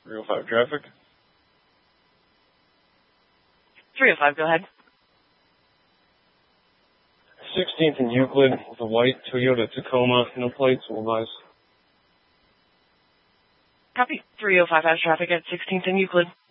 305 traffic. 305, go ahead. 16th and Euclid with a white Toyota Tacoma, no plates, will advise. Copy. 305 has traffic at 16th and Euclid.